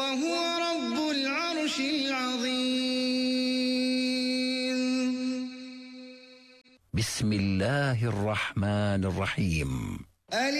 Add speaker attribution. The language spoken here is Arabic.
Speaker 1: وهو رب العرش العظيم.
Speaker 2: بسم الله الرحمن الرحيم.